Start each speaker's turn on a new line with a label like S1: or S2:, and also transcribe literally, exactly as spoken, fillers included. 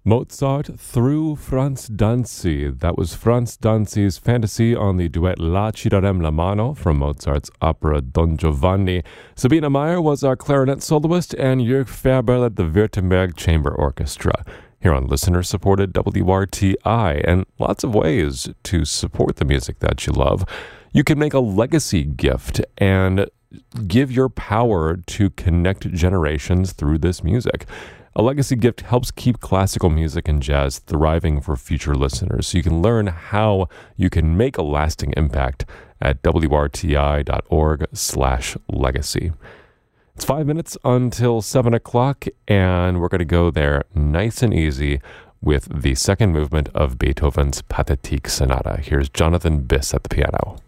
S1: Mozart through Franz Danzi. That was Franz Danzi's fantasy on the duet La ci darem la mano from Mozart's opera Don Giovanni. Sabina Meyer was our clarinet soloist, and Jörg Ferber led the Württemberg Chamber Orchestra. Here on listener-supported W R T I, and lots of ways to support the music that you love. You can make a legacy gift and give your power to connect generations through this music. A legacy gift helps keep classical music and jazz thriving for future listeners, so you can learn how you can make a lasting impact at wrti.org slash legacy. It's five minutes until seven o'clock, and we're going to go there nice and easy with the second movement of Beethoven's Pathetique Sonata. Here's Jonathan Biss at the piano.